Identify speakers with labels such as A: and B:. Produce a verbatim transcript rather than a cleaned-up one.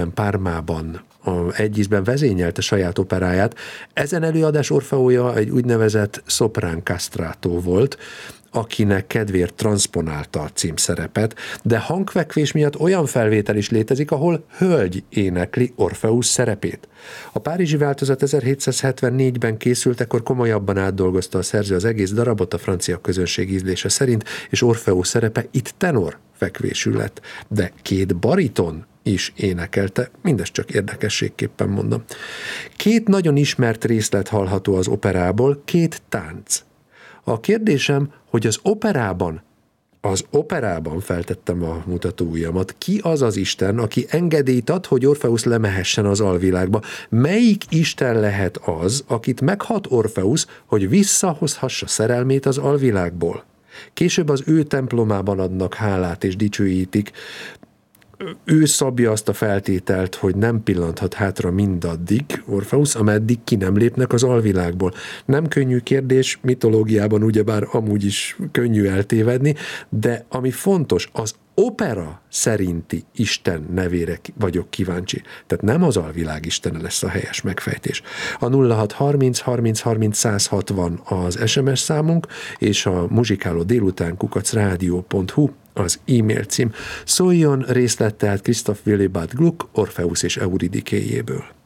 A: Parmában egy ízben vezényelte saját operáját. Ezen előadás Orfeója egy úgynevezett szoprán castrato volt, akinek kedvéért transzponálta a címszerepet, de hangfekvés miatt olyan felvétel is létezik, ahol hölgy énekli Orfeusz szerepét. A párizsi változat ezerhétszázhetvennégyben készült, ekkor komolyabban átdolgozta a szerző az egész darabot a francia közönség ízlése szerint, és Orfeusz szerepe itt tenor fekvésű lett, de két bariton is énekelte, mindezt csak érdekességképpen mondom. Két nagyon ismert részlet hallható az operából, két tánc. A kérdésem, hogy az operában, az operában feltettem a mutatóujjamat, ki az az Isten, aki engedélyt ad, hogy Orfeusz lemehessen az alvilágba? Melyik Isten lehet az, akit meghat Orfeusz, hogy visszahozhassa szerelmét az alvilágból? Később az ő templomában adnak hálát és dicsőítik. Ő szabja azt a feltételt, hogy nem pillanthat hátra mindaddig Orfeusz, ameddig ki nem lépnek az alvilágból. Nem könnyű kérdés, mitológiában ugyebár amúgy is könnyű eltévedni, de ami fontos, az opera szerinti Isten nevére vagyok kíváncsi. Tehát nem az alvilág istene lesz a helyes megfejtés. A nulla hat harminc harminc harminc száz hatvan az es em es számunk, és a muzsikáló délután kukac rádió pont hu az e-mail cím. Szóljon részlet tehát Christoph Willibald Gluck, Orfeusz és Euridikéjéből.